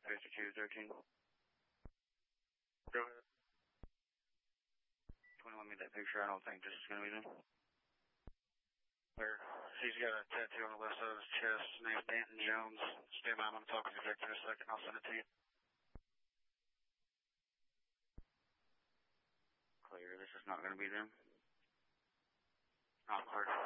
5213. Go ahead. 21 me that picture. I don't think this is going to be them. There. He's got a tattoo on the left side of his chest. His name's Danton Jones. Stand by. I'm going to talk to the victim in a second. I'll send it to you. Clear. This is not going to be them. Not clear.